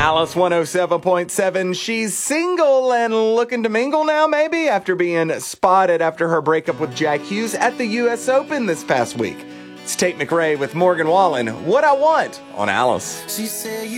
Alice 107.7. She's single and looking to mingle now, maybe, after being spotted after her breakup with Jack Hughes at the U.S. Open this past week. It's Tate McRae with Morgan Wallen. What I Want on Alice. She said